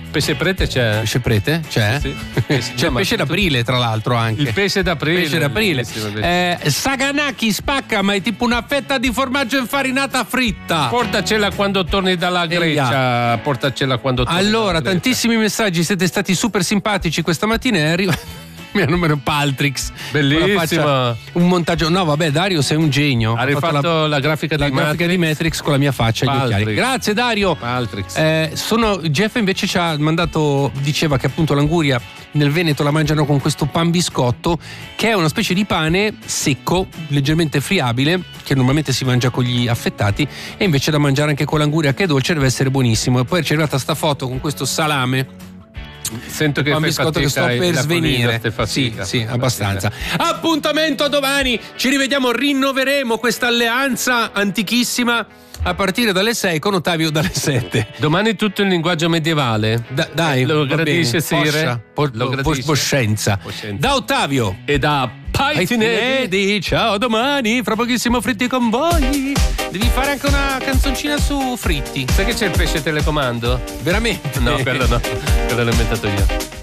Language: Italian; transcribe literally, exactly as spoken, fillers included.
Pesce prete c'è. Pesce prete? C'è? Sì. C'è il pesce d'aprile, tra l'altro, anche. Il pesce d'aprile. Pesce d'aprile. Eh, Saganaki spacca, ma è tipo una fetta di formaggio infarinata fritta. Portacela quando torni dalla Grecia. Portacela quando torni Allora, tantissimi messaggi, siete stati super simpatici questa mattina e arriva mio numero Paltrix. Bellissima. Un montaggio. No, vabbè, Dario, sei un genio. Ha rifatto la, la grafica, la di, grafica Matrix. di Matrix con la mia faccia e gli occhiali. Grazie, Dario. Paltrix. Eh, sono, Jeff invece ci ha mandato, diceva che appunto l'anguria nel Veneto la mangiano con questo pan biscotto, che è una specie di pane secco, leggermente friabile, che normalmente si mangia con gli affettati, e invece da mangiare anche con l'anguria, che è dolce, deve essere buonissimo. E poi ci è arrivata sta foto con questo salame. Sento che un fai biscotto che sto fatica, per la svenire. colina, Sì, fatica, sì, fatica. abbastanza. Appuntamento a domani. Ci rivediamo, rinnoveremo questa alleanza antichissima a partire dalle sei con Ottavio dalle sette. Domani tutto in linguaggio medievale. Da, dai, lo va gradisce bene. Sire? Poscia, po, Lo po, gradisce? Poscenza. Poscenza. Da Ottavio e da Paitinedi. Ciao, domani, fra pochissimo Fritti con voi. Devi fare anche una canzoncina su Fritti. Sai che c'è il pesce telecomando? Veramente? No, quello no, quello l'ho inventato io.